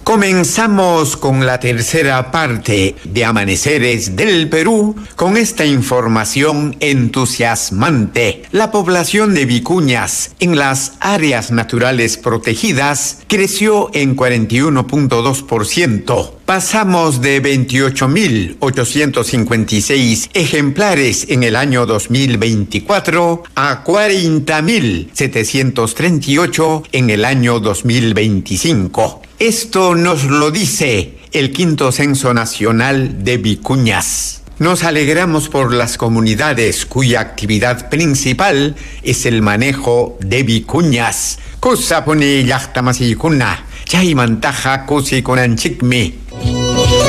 Comenzamos con la tercera parte de Amaneceres del Perú con esta información entusiasmante. La población de vicuñas en las áreas naturales protegidas creció en 41.2%. Pasamos de 28.856 ejemplares en el año 2024 a 40.738 en el año 2025. Esto nos lo dice el quinto Censo Nacional de Vicuñas. Nos alegramos por las comunidades cuya actividad principal es el manejo de vicuñas. Kusapuni yachtamasiykunna, chaymantaja kusikunanchikmi.